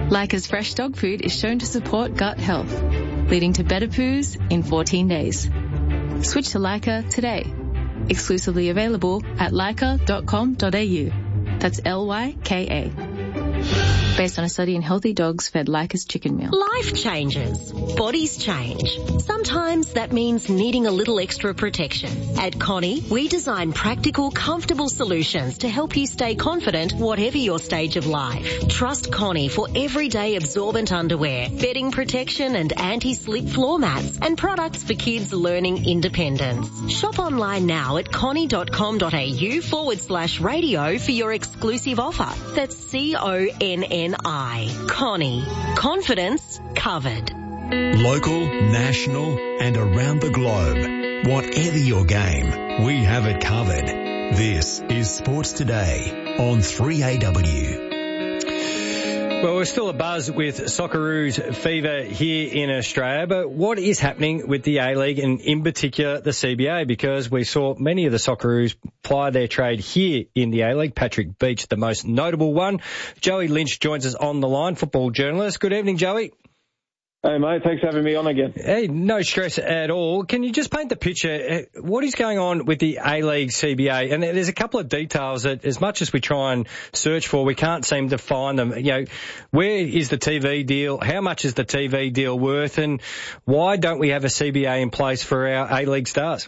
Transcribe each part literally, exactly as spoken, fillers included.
Leica's fresh dog food is shown to support gut health, leading to better poos in fourteen days. Switch to Leica today. Exclusively available at leica dot com dot a u. That's L Y K A. Based on a study in healthy dogs fed Leica's chicken meal. Life changes. Bodies change. Sometimes that means needing a little extra protection. At Connie, we design practical, comfortable solutions to help you stay confident whatever your stage of life. Trust Connie for everyday absorbent underwear, bedding protection and anti-slip floor mats, and products for kids learning independence. Shop online now at connie dot com dot a u forward slash radio for your exclusive offer. That's C O N N I. Connie. Confidence covered. Local, national and around the globe. Whatever your game, we have it covered. This is Sports Today on three A W. Well, we're still abuzz with Socceroos fever here in Australia, but what is happening with the A-League and in particular the C B A? Because we saw many of the Socceroos ply their trade here in the A-League. Patrick Beach, the most notable one. Joey Lynch joins us on the line, football journalist. Good evening, Joey. Hey, mate. Thanks for having me on again. Hey, no stress at all. Can you just paint the picture? What is going on with the A-League C B A? And there's a couple of details that, as much as we try and search for, we can't seem to find them. You know, where is the T V deal? How much is the T V deal worth? And why don't we have a C B A in place for our A-League stars?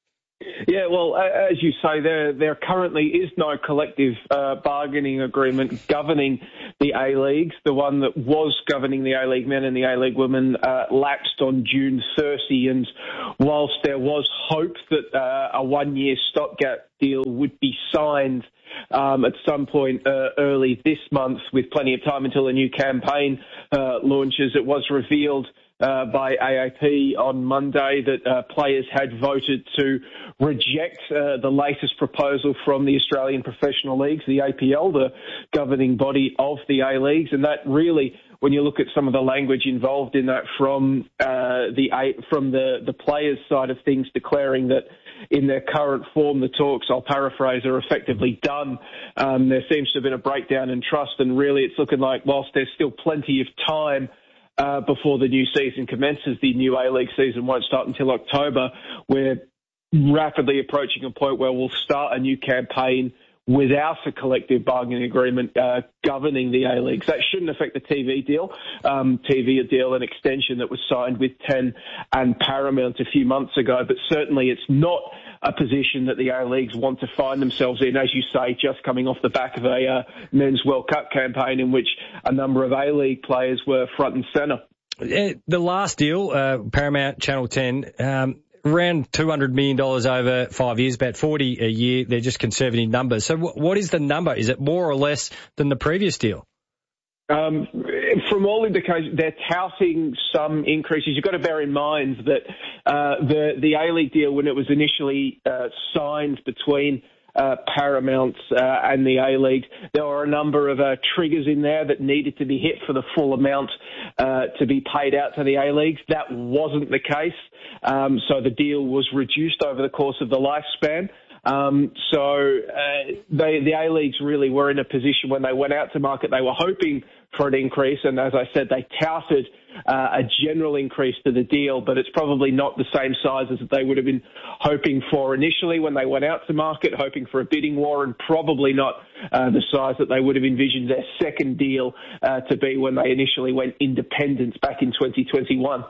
Yeah, well, as you say, there there currently is no collective uh, bargaining agreement governing the A-Leagues. The one that was governing the A-League men and the A-League women uh, lapsed on June thirtieth, and whilst there was hope that uh, a one-year stopgap deal would be signed um, at some point uh, early this month with plenty of time until a new campaign uh, launches, it was revealed Uh, by A A P on Monday that uh, players had voted to reject uh, the latest proposal from the Australian Professional Leagues, the A P L, the governing body of the A-Leagues. And that really, when you look at some of the language involved in that from uh, the from the, the players' side of things, declaring that in their current form, the talks, I'll paraphrase, are effectively done. Um, there seems to have been a breakdown in trust, and really it's looking like whilst there's still plenty of time Uh, before the new season commences, the new A-League season won't start until October. We're rapidly approaching a point where we'll start a new campaign without a collective bargaining agreement uh, governing the A-Leagues. That shouldn't affect the T V deal. Um, T V deal, an extension that was signed with Ten and Paramount a few months ago, but certainly it's not a position that the A-Leagues want to find themselves in, as you say, just coming off the back of a uh, Men's World Cup campaign in which a number of A-League players were front and centre. The last deal, uh, Paramount Channel ten, um, around two hundred million dollars over five years, about forty a year. They're just conservative numbers. So w- what is the number? Is it more or less than the previous deal? Um, from all indications, they're touting some increases. You've got to bear in mind that uh, the the A-League deal, when it was initially uh, signed between uh, Paramount uh, and the A-League, there were a number of uh, triggers in there that needed to be hit for the full amount uh, to be paid out to the A-Leagues. That wasn't the case, um, so the deal was reduced over the course of the lifespan. Um, so uh, they, the A-Leagues really were in a position when they went out to market, they were hoping for an increase, and as I said, they touted uh, a general increase to the deal, but it's probably not the same size as they would have been hoping for initially when they went out to market, hoping for a bidding war, and probably not uh, the size that they would have envisioned their second deal uh, to be when they initially went independent back in twenty twenty-one.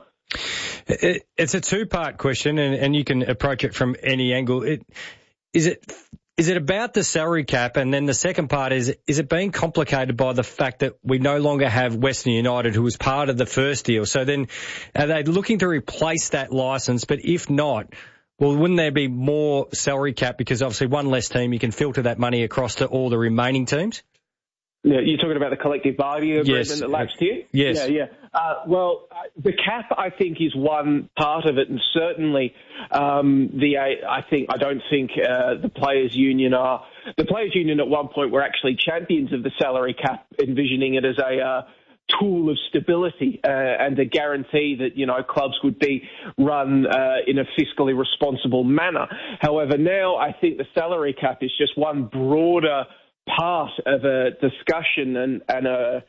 It's a two-part question, and, and you can approach it from any angle. It, is it is it about the salary cap? And then the second part is, is it being complicated by the fact that we no longer have Western United, who was part of the first deal? So then are they looking to replace that licence? But if not, well, wouldn't there be more salary cap? Because obviously one less team, you can filter that money across to all the remaining teams. Yeah, you're talking about the collective bargaining agreement yes. that lapsed here? Yes. Yeah, yeah. Uh, well, uh, the cap, I think, is one part of it, and certainly um, the I think I don't think uh, the players' union are the players' union at one point were actually champions of the salary cap, envisioning it as a uh, tool of stability uh, and a guarantee that, you know, clubs would be run uh, in a fiscally responsible manner. However, now I think the salary cap is just one broader part of a discussion and, and a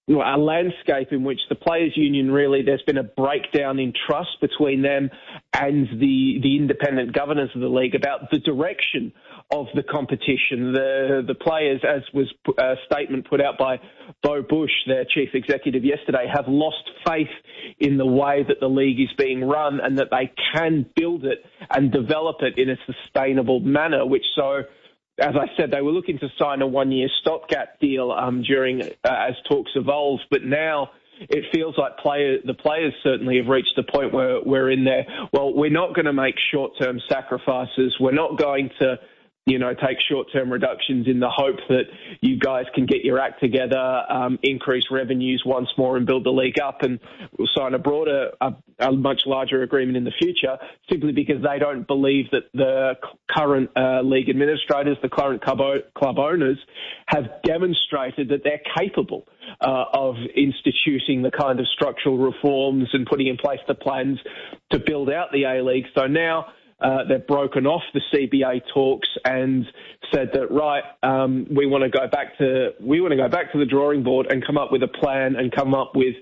a landscape in which the players' union really, there's been a breakdown in trust between them and the the independent governors of the league about the direction of the competition. The the players, as was a statement put out by Bo Bush, their chief executive yesterday, have lost faith in the way that the league is being run and that they can build it and develop it in a sustainable manner, which so... As I said, they were looking to sign a one-year stopgap deal um, during uh, as talks evolved, but now it feels like player, the players certainly have reached the point where we're in there. Well, we're not going to make short-term sacrifices. We're not going to, you know, take short-term reductions in the hope that you guys can get your act together, um, increase revenues once more and build the league up, and we'll sign a broader, a, a much larger agreement in the future, simply because they don't believe that the current uh, league administrators, the current club, club owners, have demonstrated that they're capable uh, of instituting the kind of structural reforms and putting in place the plans to build out the A-League. So now Uh, they've broken off the C B A talks and said that, right, um, we want to go back to we want to go back to the drawing board and come up with a plan and come up with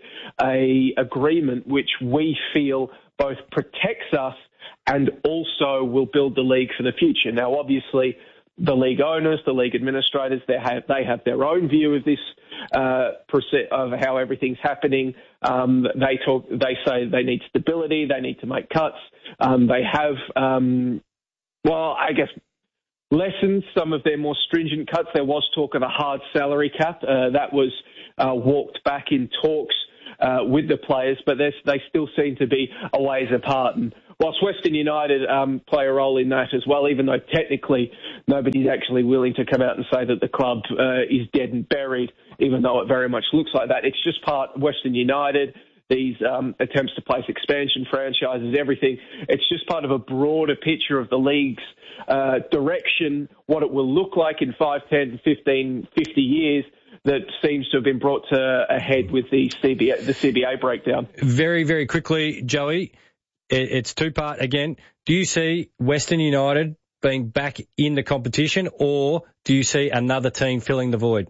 a agreement which we feel both protects us and also will build the league for the future. Now, obviously, the league owners, the league administrators, they have they have their own view of this, uh, of how everything's happening. Um, they talk, they say they need stability, they need to make cuts. Um, they have, um, well, I guess, lessened some of their more stringent cuts. There was talk of a hard salary cap uh, that was uh, walked back in talks uh, with the players, but they still seem to be a ways apart. And whilst Western United um, play a role in that as well, even though technically nobody's actually willing to come out and say that the club uh, is dead and buried, even though it very much looks like that. It's just part of Western United, these um, attempts to place expansion franchises, everything. It's just part of a broader picture of the league's uh, direction, what it will look like in five, ten, fifteen, fifty years, that seems to have been brought to a head with the C B A, the C B A breakdown. Very, very quickly, Joey, it's two-part again. Do you see Western United being back in the competition, or do you see another team filling the void?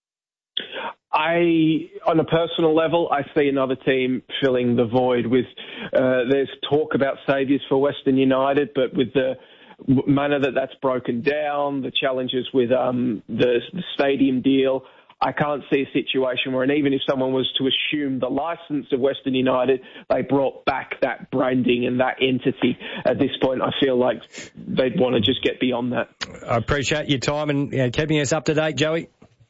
I, on a personal level, I see another team filling the void. With uh, there's talk about saviours for Western United, but with the manner that that's broken down, the challenges with um, the, the stadium deal, I can't see a situation where, and even if someone was to assume the licence of Western United, they brought back that branding and that entity. At this point, I feel like they'd want to just get beyond that. I appreciate your time and you know, keeping us up to date, Joey.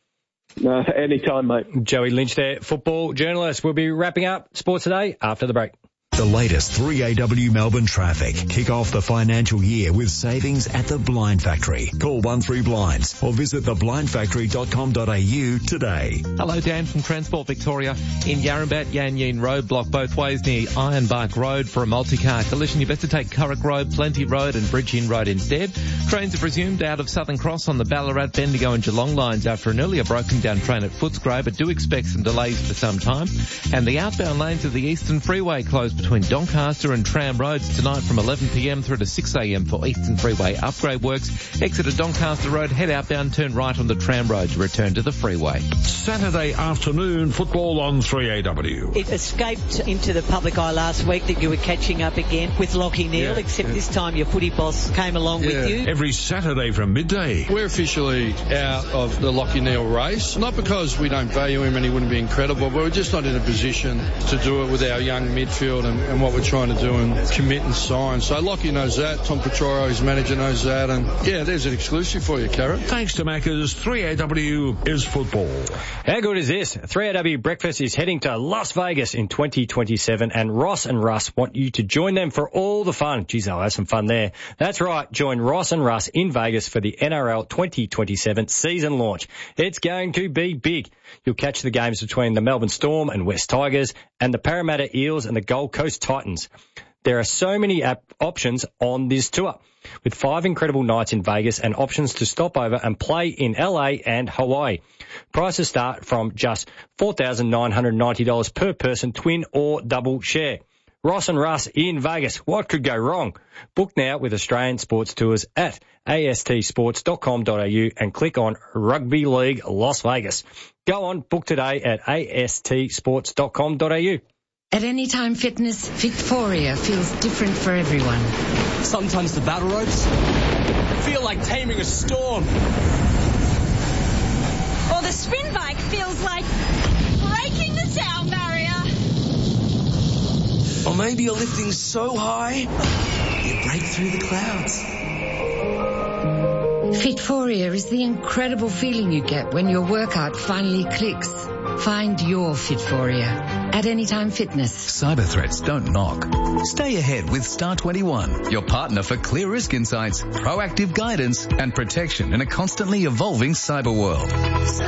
No, anytime, mate. Joey Lynch there, football journalist. We'll be wrapping up Sports Today after the break. The latest three A W Melbourne traffic. Kick off the financial year with savings at the Blind Factory. Call one three blinds or visit the blind factory dot com dot a u today. Hello, Dan from Transport Victoria. In Yarrambat, Yan Yean Road, block both ways near Ironbark Road for a multi-car collision. You best to take Curragh Road, Plenty Road and Bridge Inn Road instead. Trains have resumed out of Southern Cross on the Ballarat, Bendigo and Geelong lines after an earlier broken down train at Footscray, but do expect some delays for some time. And the outbound lanes of the Eastern Freeway closed between Doncaster and Tram Roads tonight from eleven p m through to six a m for Eastern Freeway upgrade works. Exit at Doncaster Road, head outbound, turn right on the Tram Road to return to the freeway. Saturday afternoon football on three A W. It escaped into the public eye last week that you were catching up again with Lockie Neal, yeah, except yeah. this time your footy boss came along yeah. with you. Every Saturday from midday. We're officially out of the Lockie Neal race, not because we don't value him and he wouldn't be incredible, but we're just not in a position to do it with our young midfield and, and what we're trying to do and commit and sign. So Lockie knows that. Tom Petroro, his manager, knows that. And yeah, there's an exclusive for you, Carrot. Thanks to Macca's, three A W is football. How good is this? three A W Breakfast is heading to Las Vegas in twenty twenty-seven, and Ross and Russ want you to join them for all the fun. Geez, they'll have some fun there. That's right. Join Ross and Russ in Vegas for the N R L twenty twenty-seven season launch. It's going to be big. You'll catch the games between the Melbourne Storm and West Tigers and the Parramatta Eels and the Gold Coast Titans. There are so many ap- options on this tour, with five incredible nights in Vegas and options to stop over and play in L A and Hawaii. Prices start from just four thousand nine hundred ninety dollars per person, twin or double share. Ross and Russ in Vegas. What could go wrong? Book now with Australian Sports Tours at a s t sports dot com dot a u and click on Rugby League Las Vegas. Go on, book today at a s t sports dot com dot a u. At Anytime Fitness, Victoria feels different for everyone. Sometimes the battle ropes feel like taming a storm. Or the spin bike feels like breaking the sound barrier. Or maybe you're lifting so high, you break through the clouds. Fitforia is the incredible feeling you get when your workout finally clicks. Find your Fitforia at Anytime Fitness. Cyber threats don't knock. Stay ahead with Star twenty-one, your partner for clear risk insights, proactive guidance and protection in a constantly evolving cyber world.